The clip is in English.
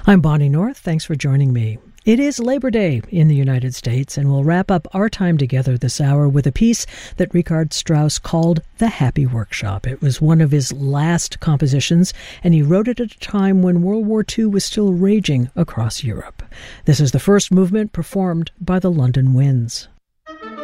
I'm Bonnie North. Thanks for joining me. It is Labor Day in the United States, and we'll wrap up our time together this hour with a piece that Richard Strauss called The Happy Workshop. It was one of his last compositions, and he wrote it at a time when World War II was still raging across Europe. This is the first movement performed by the London Winds.